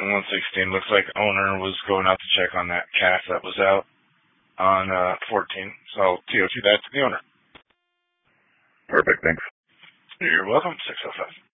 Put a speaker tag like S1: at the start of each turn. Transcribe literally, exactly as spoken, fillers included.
S1: And one sixteen looks like owner was going out to check on that calf that was out on uh, fourteen. So T O two that to the owner.
S2: Perfect, thanks.
S1: You're welcome. six oh five.